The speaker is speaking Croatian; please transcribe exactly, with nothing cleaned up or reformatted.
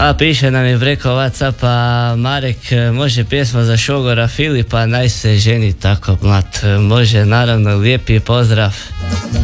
A piše nam je preko Whatsappa Marek, može pjesma za šogora Filipa, naj se ženi tako mlad. Može, naravno, lijepi pozdrav.